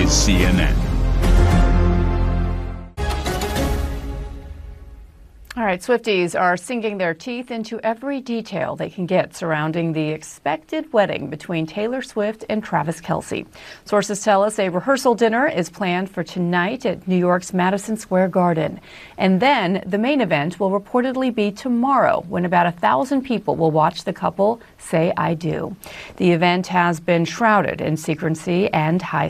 CNN. All right, Swifties are sinking their teeth into every detail they can get surrounding the expected wedding between Taylor Swift and Travis Kelce. Sources tell us a rehearsal dinner is planned for tonight at New York's Madison Square Garden. And then the main event will reportedly be tomorrow, when about 1,000 people will watch the couple say I do. The event has been shrouded in secrecy and high